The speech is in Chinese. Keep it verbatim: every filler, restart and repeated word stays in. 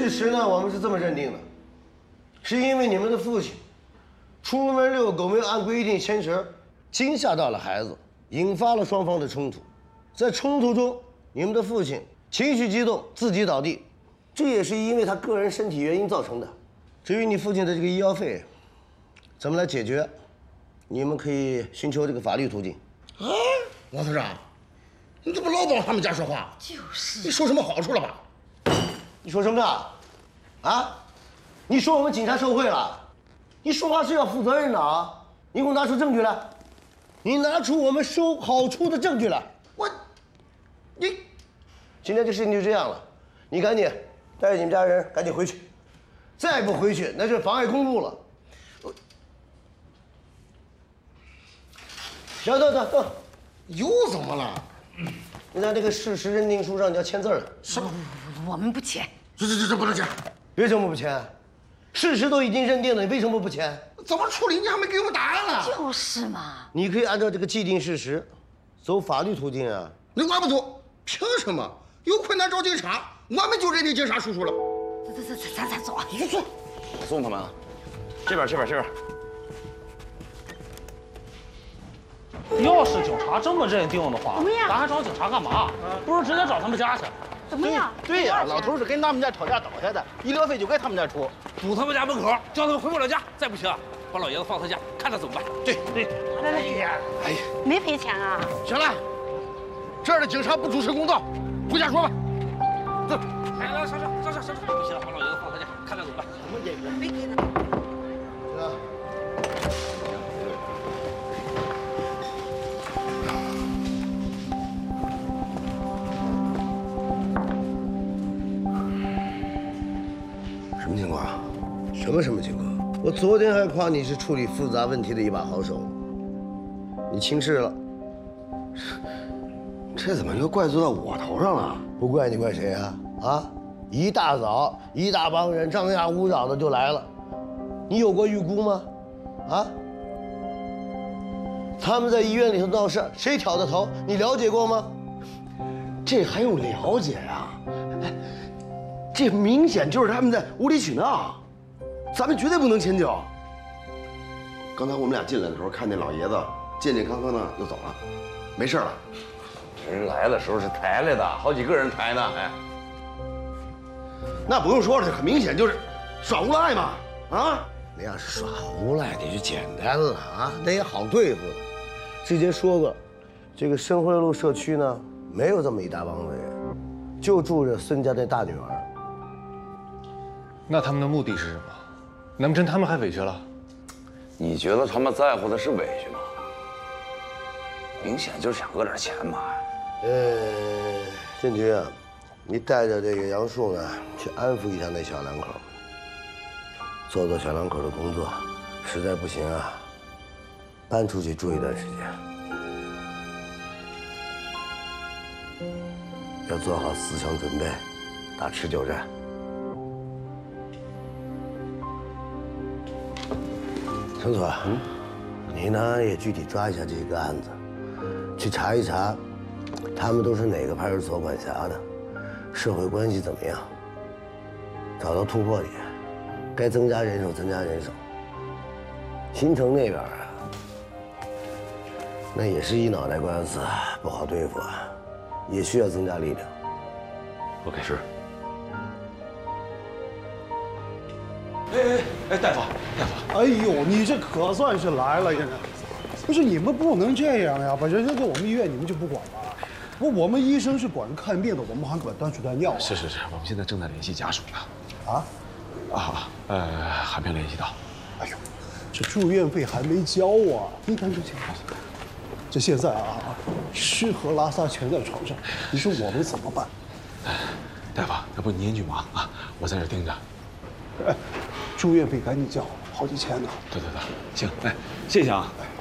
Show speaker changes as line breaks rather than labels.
事实呢，我们是这么认定的，是因为你们的父亲出门遛狗没有按规定牵绳，惊吓到了孩子，引发了双方的冲突。在冲突中，你们的父亲情绪激动，自己倒地，这也是因为他个人身体原因造成的。至于你父亲的这个医药费，怎么来解决？你们可以寻求这个法律途径。
啊，王科长，你怎么老帮他们家说话？
就是，
你受什么好处了吧？
你说什么呢？啊？你说我们警察受贿了？你说话是要负责任的啊！你给我拿出证据来，你拿出我们收好处的证据来。
我，你，
今天这事情就这样了，你赶紧带着你们家人赶紧回去，再不回去那是妨碍公务了。行，等等等，
又怎么了？
你在那个事实认定书上你要签字了。
什么？我们不签。
这这这这不能签。
为什么不签？事实都已经认定了，你为什么不签？
怎么处理？你还没给我们答案呢。
就是嘛。
你可以按照这个既定事实，走法律途径啊。
你管不住，凭什么？有困难找警察，我们就认定警察叔叔了。
走走走，咱咱走。
走走。
我送他们啊，这边这边这边。
要是警察这么认定的话，
怎么样？
咱还找警察干嘛？不如直接找他们家去。
怎么样？
对呀，老头是跟他们家吵架倒下的，医疗费就该他们家出。
堵他们家门口，叫他们回不了家。再不行，把老爷子放他家，看他怎么办。
对对。
来来，
哎呀，
没赔钱啊？
行了，这儿的警察不主持公道，回家说吧。走。
来来，上上上上上上，不行，把老爷子放他家，看他怎么办。
什么演员？
没给他。
什么情况？什么什么情况？我昨天还夸你是处理复杂问题的一把好手，你轻视了。
这怎么又怪罪到我头上了？
不怪你怪谁啊？啊！一大早一大帮人张牙舞爪的就来了，你有过预估吗？啊！他们在医院里头闹事，谁挑的头？你了解过吗？
这还用了解呀？哎，这明显就是他们在无理取闹，咱们绝对不能迁就。刚才我们俩进来的时候，看那老爷子健健康康的又走了，没事了。
人来的时候是抬来的，好几个人抬呢，哎。
那不用说了，这很明显就是耍无赖嘛！啊，
那要是耍无赖，那就简单了啊，那也好对付了。之前说过，这个深汇路社区呢，没有这么一大帮子人，就住着孙家那大女儿。
那他们的目的是什么？难不成他们还委屈了？
你觉得他们在乎的是委屈吗？明显就是想讹点钱嘛。
呃，建军啊，你带着这个杨树呢，去安抚一下那小两口，做做小两口的工作，实在不行啊，搬出去住一段时间，要做好思想准备，打持久战。陈所，嗯，你呢也具体抓一下这个案子，去查一查，他们都是哪个派出所管辖的，社会关系怎么样，找到突破点，该增加人手增加人手。新城那边啊，那也是一脑袋官司，不好对付啊，也需要增加力量。
OK， 是。
哎哎哎，大夫，大夫！
哎呦，你这可算是来了，现在。不是你们不能这样呀，把人扔给我们医院，你们就不管了？不，我们医生是管看病的，我们还管断水断尿啊。
是是是，我们现在正在联系家属呢。
啊？
啊，呃，还没有联系到。
哎呦，这住院费还没交啊！你看这情况，这现在啊，吃喝拉撒全在床上，你说我们怎么办？
大夫，要不你先去忙啊，我在这盯着。
哎，住院费赶紧交，好几千呢。
对对对，行，哎，谢谢啊。
哎